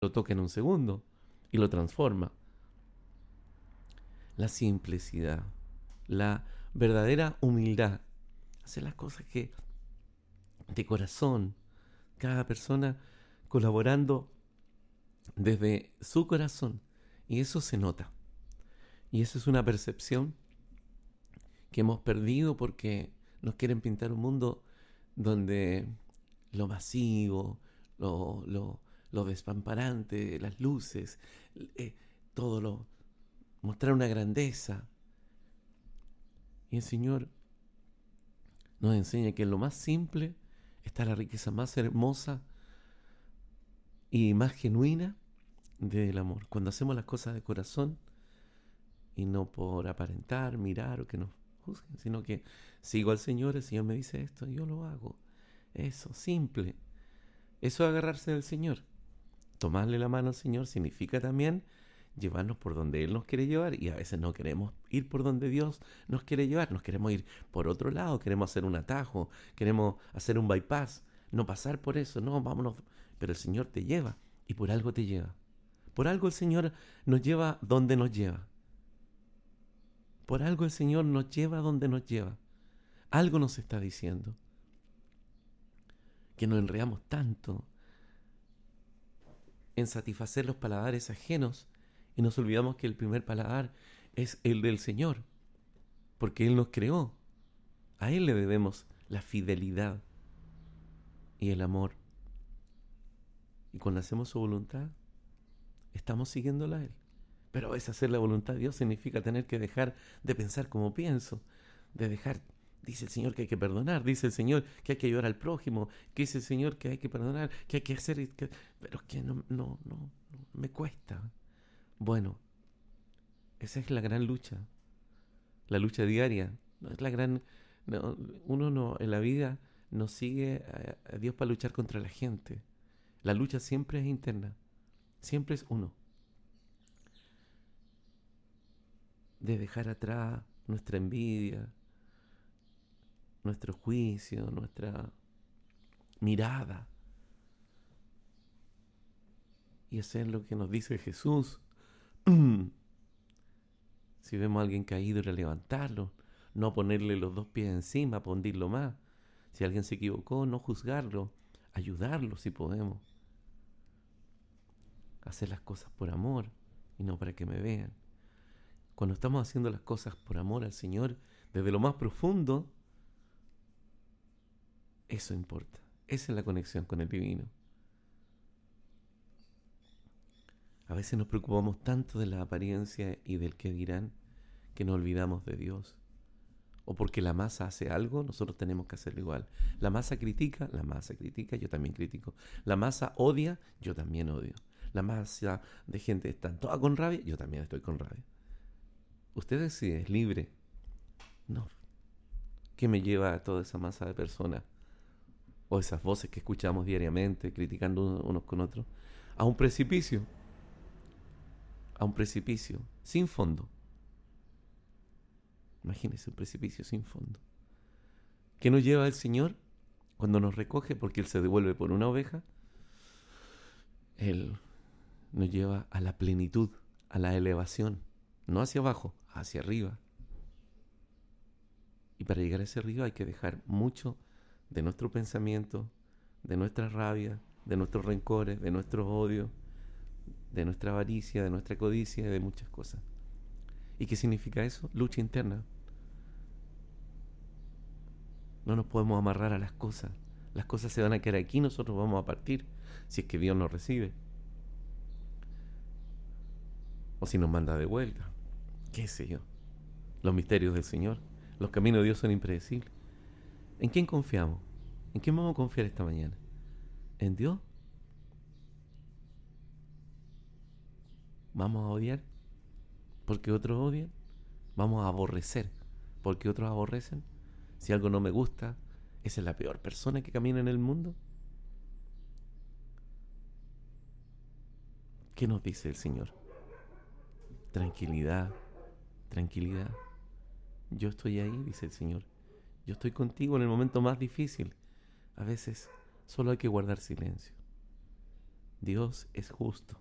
lo toca en un segundo y lo transforma. La simplicidad, la verdadera humildad, hacer las cosas que de corazón, cada persona colaborando desde su corazón. Y eso se nota. Y eso es una percepción que hemos perdido porque nos quieren pintar un mundo donde lo masivo, lo despamparante, las luces, eh, todo lo... mostrar una grandeza. Y el Señor nos enseña que en lo más simple está la riqueza más hermosa y más genuina del amor. Cuando hacemos las cosas de corazón y no por aparentar, mirar o que nos juzguen, sino que sigo al Señor, el Señor me dice esto, yo lo hago. Eso, simple. Eso es agarrarse del Señor. Tomarle la mano al Señor significa también llevarnos por donde Él nos quiere llevar, y a veces no queremos ir por donde Dios nos quiere llevar, nos queremos ir por otro lado, queremos hacer un atajo, queremos hacer un bypass, no pasar por eso, no, vámonos, pero el Señor te lleva y por algo te lleva. Por algo el Señor nos lleva donde nos lleva. Por algo el Señor nos lleva donde nos lleva. Algo nos está diciendo. Que nos enredamos tanto en satisfacer los paladares ajenos y nos olvidamos que el primer paladar es el del Señor, porque Él nos creó. A Él le debemos la fidelidad y el amor. Y cuando hacemos su voluntad, estamos siguiéndola a Él. Pero a veces hacer la voluntad de Dios significa tener que dejar de pensar como pienso, de dejar, dice el Señor que hay que perdonar, dice el Señor que hay que ayudar al prójimo, que dice el Señor que hay que perdonar, que hay que hacer, pero es que no, me cuesta. Bueno, esa es la gran lucha, la lucha diaria. No es la gran, no, uno no en la vida no sigue a Dios para luchar contra la gente. La lucha siempre es interna, siempre es uno. De dejar atrás nuestra envidia, nuestro juicio, nuestra mirada y hacer lo que nos dice Jesús. Si vemos a alguien caído, ir a levantarlo, no ponerle los dos pies encima, para hundirlo más. Si alguien se equivocó, no juzgarlo, ayudarlo si podemos. Hacer las cosas por amor y no para que me vean. Cuando estamos haciendo las cosas por amor al Señor, desde lo más profundo, eso importa. Esa es la conexión con el divino. A veces nos preocupamos tanto de la apariencia y del qué dirán que nos olvidamos de Dios. O porque la masa hace algo, nosotros tenemos que hacerlo igual. La masa critica, yo también critico. La masa odia, yo también odio. La masa de gente está toda con rabia, yo también estoy con rabia. Usted decide, es libre. No. ¿Qué me lleva a toda esa masa de personas? O esas voces que escuchamos diariamente, criticando unos con otros. A un precipicio. A un precipicio sin fondo. Imagínese un precipicio sin fondo. ¿Qué nos lleva el Señor cuando nos recoge? Porque Él se devuelve por una oveja. Él nos lleva a la plenitud, a la elevación. No hacia abajo, hacia arriba. Y para llegar a ese arriba hay que dejar mucho de nuestro pensamiento, de nuestra rabia, de nuestros rencores, de nuestros odios, de nuestra avaricia, de nuestra codicia, de muchas cosas. ¿Y qué significa eso? Lucha interna. No nos podemos amarrar a las cosas. Las cosas se van a quedar aquí, nosotros vamos a partir, si es que Dios nos recibe. O si nos manda de vuelta. ¿Qué sé yo? Los misterios del Señor. Los caminos de Dios son impredecibles. ¿En quién confiamos? ¿En quién vamos a confiar esta mañana? ¿En Dios? ¿Vamos a odiar porque otros odian? ¿Vamos a aborrecer porque otros aborrecen? Si algo no me gusta, ¿esa es la peor persona que camina en el mundo? ¿Qué nos dice el Señor? Tranquilidad, tranquilidad. Yo estoy ahí, dice el Señor. Yo estoy contigo en el momento más difícil. A veces solo hay que guardar silencio. Dios es justo.